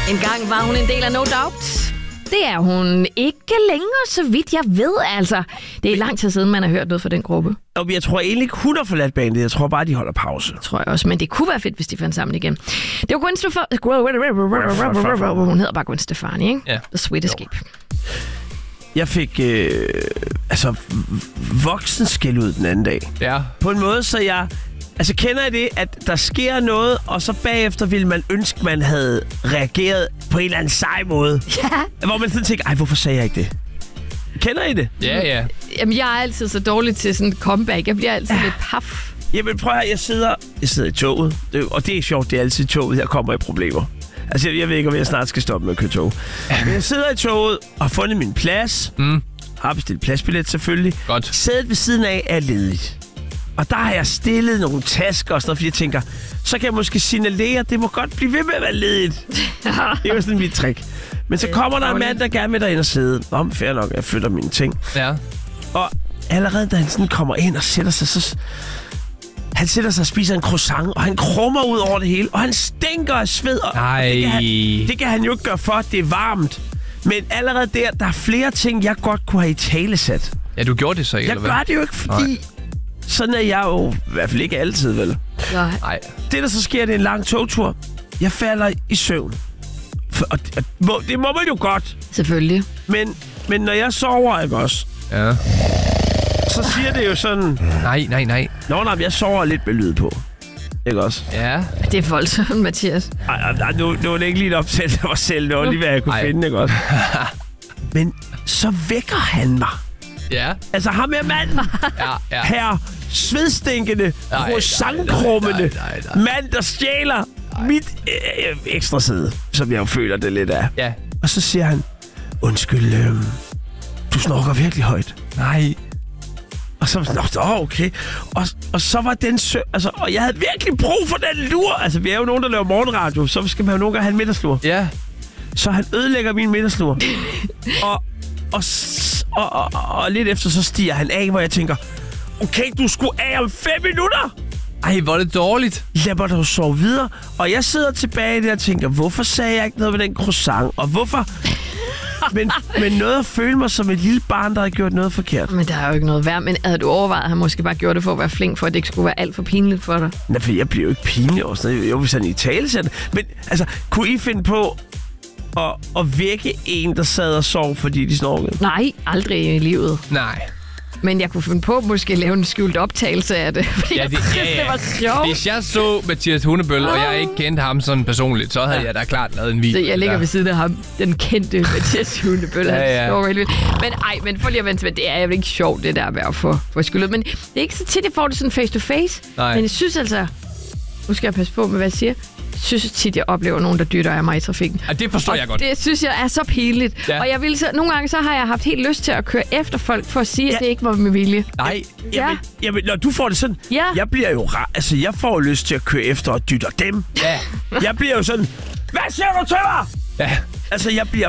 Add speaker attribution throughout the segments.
Speaker 1: En gang var hun en del af No Doubt. Det er hun ikke længere, så vidt jeg ved, altså. Det er lang tid siden, man har hørt noget fra den gruppe.
Speaker 2: Og jeg tror egentlig ikke, hun har forladt bandet. Jeg tror bare, de holder pause.
Speaker 1: Tror jeg også, men det kunne være fedt, hvis de fandt sammen igen. Det var Gwen Stefani. Hun hedder bare Gwen Stefani, ikke?
Speaker 3: Ja.
Speaker 1: The Sweet Escape.
Speaker 2: Jeg fik voksenskæld ud den anden dag.
Speaker 3: Ja.
Speaker 2: På en måde, så jeg... Altså, kender jeg det, at der sker noget, og så bagefter ville man ønske, man havde reageret på en eller anden sej måde?
Speaker 1: Ja.
Speaker 2: Hvor man sådan tænker, hvorfor sagde jeg ikke det? Kender I det?
Speaker 3: Ja.
Speaker 1: Jamen, jeg er altid så dårlig til sådan en comeback. Jeg bliver altid lidt paf.
Speaker 2: Jamen, prøv at høre, jeg sidder i toget, og det er sjovt, det er altid i toget, jeg kommer i problemer. Altså, jeg ved ikke, om jeg snart skal stoppe med at køre tog. Men jeg sidder i toget og har fundet min plads. Har bestilt pladsbillet selvfølgelig.
Speaker 3: Godt.
Speaker 2: Sædet ved siden af er ledigt. Og der har jeg stillet nogle tasker og sådan noget, fordi jeg tænker, så kan jeg måske signalere, at det må godt blive ved med at være ledigt. Det er jo sådan mit trick. Men så kommer der en mand, der gerne vil derind og sidde. Fair nok, jeg flytter mine ting.
Speaker 3: Ja.
Speaker 2: Og allerede da han sådan kommer ind og sætter sig, så... Han sætter sig og spiser en croissant, og han krummer ud over det hele, og han stinker af sved. Og det kan han jo ikke gøre for, at det er varmt. Men allerede der er flere ting, jeg godt kunne have i talesat.
Speaker 3: Ja, du gjorde det så, eller hvad?
Speaker 2: Jeg gør det jo ikke, fordi... Sådan er jeg jo i hvert fald ikke altid, vel?
Speaker 3: Nej.
Speaker 2: Det, der så sker, det er en lang togtur. Jeg falder i søvn. Og det må man jo godt.
Speaker 1: Selvfølgelig.
Speaker 2: Men når jeg sover, ikke også?
Speaker 3: Ja.
Speaker 2: Så siger det jo sådan...
Speaker 3: Nej.
Speaker 2: Nå, jeg sover lidt med lyd på. Ikke også?
Speaker 3: Ja.
Speaker 1: Det er voldsomt, Mathias.
Speaker 2: Nu er det ikke lige et opsæt af mig selv. Det var lige, hvad jeg kunne finde, ikke også? Men så vækker han mig.
Speaker 3: Ja.
Speaker 2: Altså ham her manden.
Speaker 3: Ja.
Speaker 2: Her svedstinkende, croissantkrummende mand, der stjæler mit ekstra sæde, som jeg jo føler det lidt af.
Speaker 3: Ja.
Speaker 2: Og så siger han, undskyld, du snorker virkelig højt.
Speaker 3: Nej.
Speaker 2: Og så okay. Og så var den og jeg havde virkelig brug for den lur. Altså, vi er jo nogen, der laver morgenradio, så skal man jo nogle gange have en middagslur.
Speaker 3: Ja.
Speaker 2: Så han ødelægger min middagslur. Og lidt efter, så stiger han af, hvor jeg tænker, okay, du skulle af om 5 minutter.
Speaker 3: Ej, hvor er det dårligt.
Speaker 2: Lad mig dog sove videre. Og jeg sidder tilbage der og tænker, hvorfor sagde jeg ikke noget ved den croissant? Og hvorfor... men noget at føle mig som et lille barn, der har gjort noget forkert.
Speaker 1: Men der er jo ikke noget værd. Men havde du overvejet, at han måske bare gjorde det for at være flink, for at det ikke skulle være alt for pinligt for dig?
Speaker 2: Nej, for jeg bliver jo ikke pinlig over sådan noget. Jeg vil sådan i talesæt. Men altså, kunne I finde på at vække en, der sad og sov, fordi de snorkede?
Speaker 1: Nej, aldrig i livet.
Speaker 3: Nej.
Speaker 1: Men jeg kunne finde på måske at lave en skjult optagelse af det.
Speaker 3: Ja, det
Speaker 1: var sjovt.
Speaker 3: Hvis jeg så Mathias Hundebøl, og jeg ikke kendte ham sådan personligt, så havde jeg da klart lavet en video.
Speaker 1: Så jeg ligger ved siden af ham, den kendte Mathias Hundebøl.
Speaker 3: Ja.
Speaker 1: Men for lige at vente til, det er jo ikke sjovt, det der med at få skyldet. Men det er ikke så tit, jeg får det sådan face to face.
Speaker 3: Nej.
Speaker 1: Men jeg synes altså, nu skal jeg passe på med, hvad jeg siger. Jeg synes tit, jeg oplever nogen, der dytter af mig i trafikken.
Speaker 3: Ja, det forstår jeg godt.
Speaker 1: Det synes jeg er så pinligt. Ja. Og jeg vil nogle gange så har jeg haft helt lyst til at køre efter folk for at sige, at det ikke var med vilje.
Speaker 3: Nej.
Speaker 2: Jamen, når du får det sådan, jeg bliver jo altså jeg får lyst til at køre efter og dytter dem.
Speaker 3: Ja.
Speaker 2: Jeg bliver jo sådan, hvad siger du til mig?
Speaker 3: Ja.
Speaker 2: Altså, jeg bliver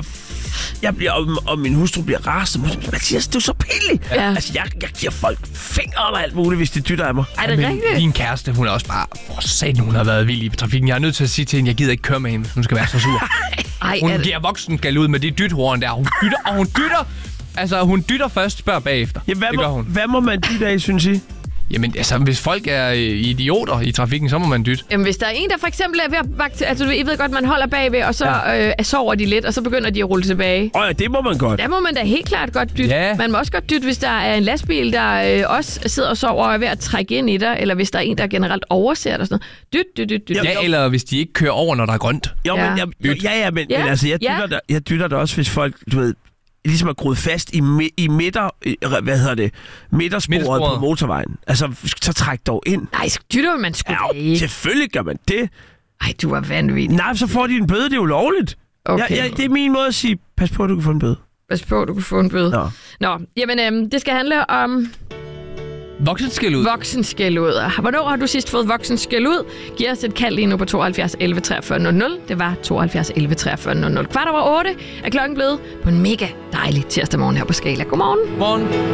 Speaker 2: og min hustru bliver rasende. Mathias, det er så pinligt.
Speaker 1: Ja.
Speaker 2: Altså, jeg giver folk fingre og alt muligt, hvis de dytter af mig.
Speaker 1: Er det rigtigt?
Speaker 3: Din kæreste, hun er også bare... For satan, hun har været vild i trafikken. Jeg er nødt til at sige til hende, jeg gider ikke køre med hende, hvis hun skal være så sur. Hun giver voksenskal ud med de dythorn der. Hun dytter. Altså, hun dytter først, spørger bagefter.
Speaker 2: Ja, hvad må man dytte af, synes I?
Speaker 3: Jamen, altså, hvis folk er idioter i trafikken, så må man dytte.
Speaker 1: Jamen, hvis der er en, der for eksempel er ved at vagte... Altså, I ved godt, man holder bagved, og så sover de lidt, og så begynder de at rulle tilbage.
Speaker 2: Ja, det må man godt.
Speaker 1: Der må man da helt klart godt dytte.
Speaker 3: Ja.
Speaker 1: Man må også godt dytte, hvis der er en lastbil, der også sidder og sover og er ved at trække ind i dig, eller hvis der er en, der generelt overser dig og sådan noget. Dyt.
Speaker 3: Ja, eller hvis de ikke kører over, når der er grønt.
Speaker 2: Jo, men altså, jeg dytter da også, hvis folk, du ved, ligesom er groet fast i midtersporet på motorvejen. Altså, så træk dog ind.
Speaker 1: Nej, dytter man sgu
Speaker 2: ikke. Selvfølgelig gør man det.
Speaker 1: Ej, du er vanvittig.
Speaker 2: Nej, så får de en bøde, det er ulovligt.
Speaker 1: Okay.
Speaker 2: Det er min måde at sige, pas på, at du kan få en bøde.
Speaker 1: Pas på, at du kan få en bøde. Nå, jamen, det skal handle om...
Speaker 3: Voksenskæld ud.
Speaker 1: Voksenskæld ud. Hvornår har du sidst fået voksenskæld ud? Giv os et kald lige nu på 72 11 43 00. Det var 72 11 43 00. 7:15 er klokken blevet på en mega dejlig tirsdag morgen her på Skala. Godmorgen.
Speaker 3: Morgen.